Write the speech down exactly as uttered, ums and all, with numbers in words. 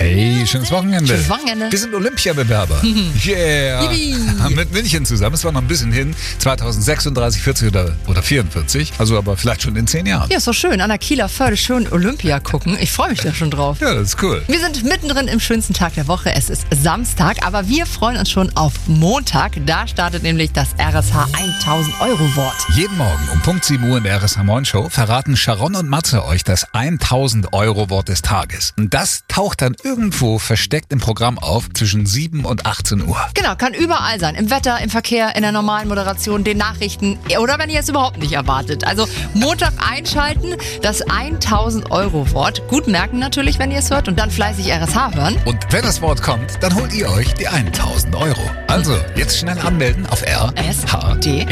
Hey, schönes Wochenende. Schönes Wochenende. Wir sind Olympiabewerber. Yeah. Yippie. Mit München zusammen. Es war noch ein bisschen hin. zwanzig sechsunddreißig, vierzig oder, oder vierundvierzig. Also aber vielleicht schon in zehn Jahren. Ja, ist doch schön. An der Kieler Förde schön Olympia gucken. Ich freue mich da schon drauf. Ja, das ist cool. Wir sind mittendrin im schönsten Tag der Woche. Es ist Samstag, aber wir freuen uns schon auf Montag. Da startet nämlich das R S H tausend Euro Wort. Jeden Morgen um Punkt sieben Uhr in der R S H Morning Show verraten Sharon und Matze euch das tausend Euro Wort des Tages. Und das taucht dann irgendwo versteckt im Programm auf zwischen sieben und achtzehn Uhr. Genau, kann überall sein. Im Wetter, im Verkehr, in der normalen Moderation, den Nachrichten oder wenn ihr es überhaupt nicht erwartet. Also Montag einschalten, das tausend Euro Wort. Gut merken natürlich, wenn ihr es hört und dann fleißig R S H hören. Und wenn das Wort kommt, dann holt ihr euch die tausend Euro. Also, jetzt schnell anmelden auf r s h punkt d e.